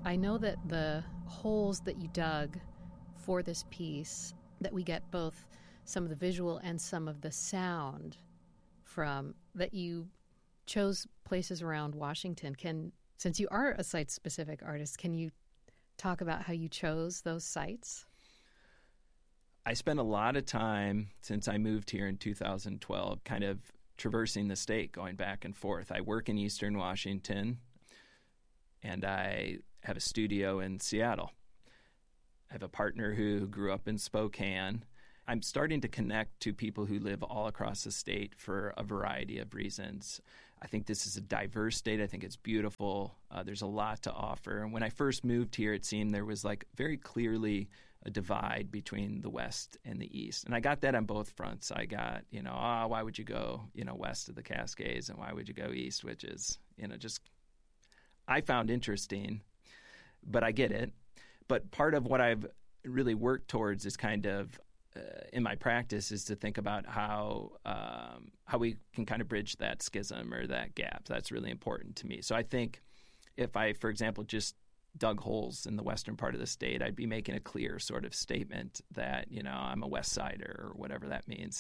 I know that the holes that you dug for this piece, that we get both some of the visual and some of the sound from, that you chose places around Washington. Since you are a site-specific artist, can you talk about how you chose those sites? I spent a lot of time since I moved here in 2012 kind of traversing the state, going back and forth. I work in Eastern Washington, and I have a studio in Seattle. I have a partner who grew up in Spokane. I'm starting to connect to people who live all across the state for a variety of reasons. I think this is a diverse state. I think it's beautiful. There's a lot to offer. And when I first moved here, it seemed there was like very clearly a divide between the West and the East. And I got that on both fronts. I got, why would you go, west of the Cascades and why would you go east, which is, just I found interesting, but I get it. But part of what I've really worked towards is kind of in my practice is to think about how we can kind of bridge that schism or that gap. That's really important to me. So I think if I, for example, just dug holes in the western part of the state, I'd be making a clear sort of statement that, I'm a West Sider or whatever that means.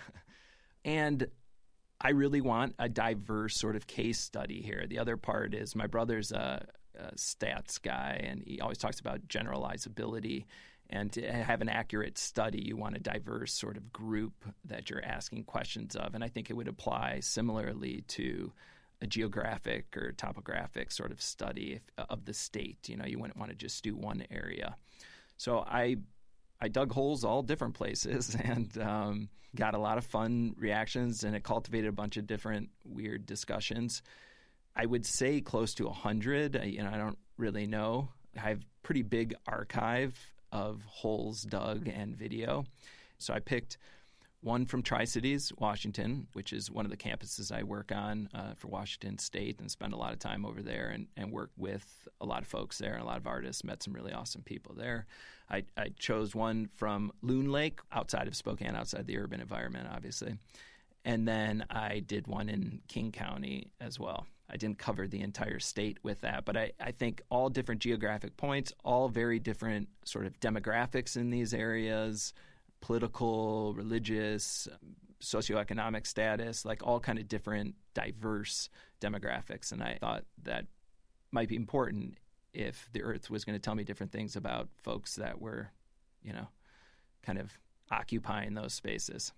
And I really want a diverse sort of case study here. The other part is my brother's a stats guy, and he always talks about generalizability. And to have an accurate study, you want a diverse sort of group that you're asking questions of. And I think it would apply similarly to a geographic or topographic sort of study of the state. You wouldn't want to just do one area. So I dug holes all different places and got a lot of fun reactions, and it cultivated a bunch of different weird discussions. I would say close to 100. I don't really know. I have pretty big archive of holes dug and video. So I picked one from Tri-Cities, Washington, which is one of the campuses I work on for Washington State, and spend a lot of time over there and work with a lot of folks there and a lot of artists, met some really awesome people there. I chose one from Loon Lake, outside of Spokane, outside the urban environment, obviously. And then I did one in King County as well. I didn't cover the entire state with that, but I think all different geographic points, all very different sort of demographics in these areas, political, religious, socioeconomic status, like all kind of different diverse demographics. And I thought that might be important if the Earth was going to tell me different things about folks that were, kind of occupying those spaces.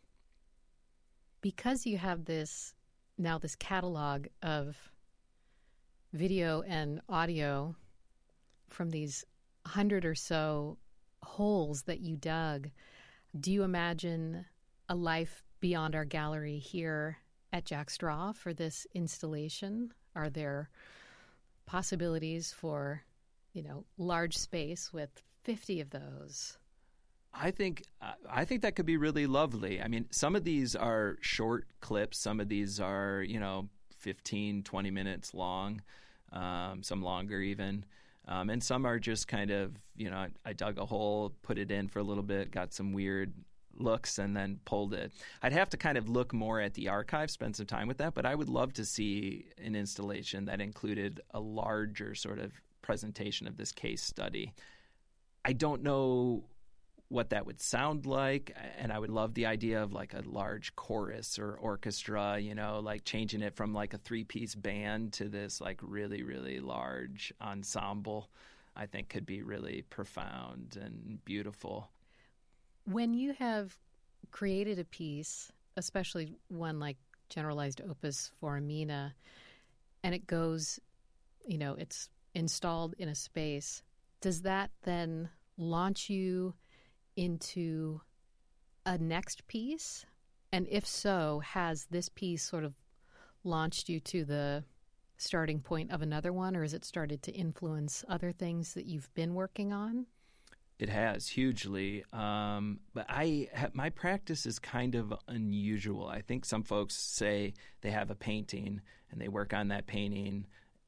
Because you have this catalog of video and audio from these 100 or so holes that you dug, do you imagine a life beyond our gallery here at Jack Straw for this installation? Are there possibilities for, large space with 50 of those? I think that could be really lovely. I mean, some of these are short clips. Some of these are, 15, 20 minutes long, some longer even. And some are just kind of, I dug a hole, put it in for a little bit, got some weird looks, and then pulled it. I'd have to kind of look more at the archive, spend some time with that, but I would love to see an installation that included a larger sort of presentation of this case study. I don't know what that would sound like, and I would love the idea of like a large chorus or orchestra, like changing it from like a 3-piece band to this like really, really large ensemble. I think could be really profound and beautiful. When you have created a piece, especially one like Generalized Opus Foramina, and it goes, it's installed in a space, does that then launch you into a next piece? And if so, has this piece sort of launched you to the starting point of another one, or has it started to influence other things that you've been working on? It has, hugely. But my practice is kind of unusual. I think some folks say they have a painting and they work on that painting,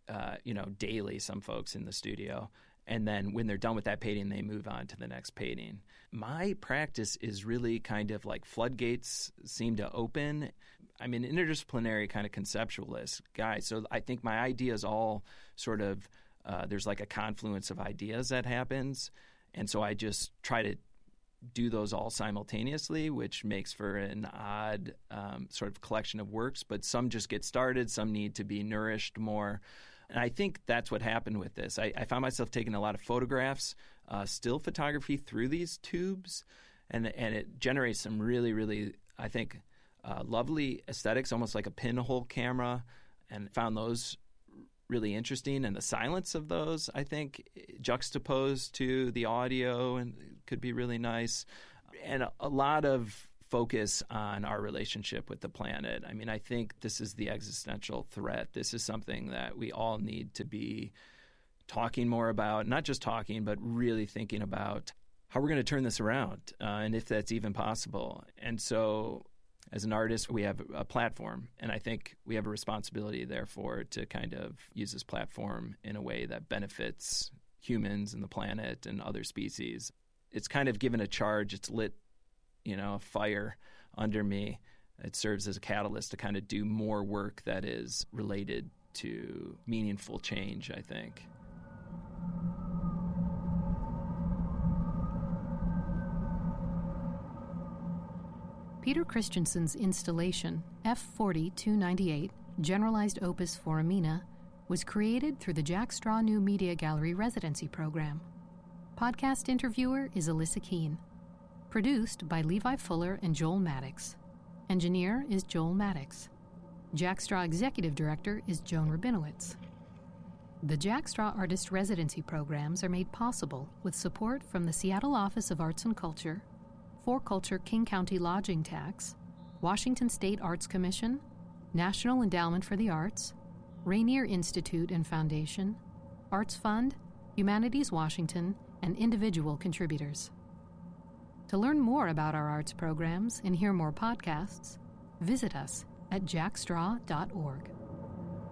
daily, some folks in the studio. And then when they're done with that painting, they move on to the next painting. My practice is really kind of like floodgates seem to open. I'm an interdisciplinary kind of conceptualist guy, so I think my ideas all sort of there's like a confluence of ideas that happens. And so I just try to do those all simultaneously, which makes for an odd sort of collection of works. But some just get started, some need to be nourished more. And I think that's what happened with this. I found myself taking a lot of photographs, still photography through these tubes, and it generates some really, really, I think, lovely aesthetics, almost like a pinhole camera, and found those really interesting. And the silence of those, I think, juxtaposed to the audio and could be really nice. And a lot of focus on our relationship with the planet. I mean, I think this is the existential threat. This is something that we all need to be talking more about, not just talking, but really thinking about how we're going to turn this around, and if that's even possible. And so as an artist, we have a platform, and I think we have a responsibility, therefore, to kind of use this platform in a way that benefits humans and the planet and other species. It's kind of given a charge. It's lit, a fire under me. It serves as a catalyst to kind of do more work that is related to meaningful change, I think. Peter Christensen's installation, F40-298, Generalized Opus Foramina, was created through the Jack Straw New Media Gallery Residency Program. Podcast interviewer is Alyssa Keene. Produced by Levi Fuller and Joel Maddox. Engineer is Joel Maddox. Jack Straw Executive Director is Joan Rabinowitz. The Jack Straw Artist Residency Programs are made possible with support from the Seattle Office of Arts and Culture, For Culture King County Lodging Tax, Washington State Arts Commission, National Endowment for the Arts, Rainier Institute and Foundation, Arts Fund, Humanities Washington, and individual contributors. To learn more about our arts programs and hear more podcasts, visit us at jackstraw.org.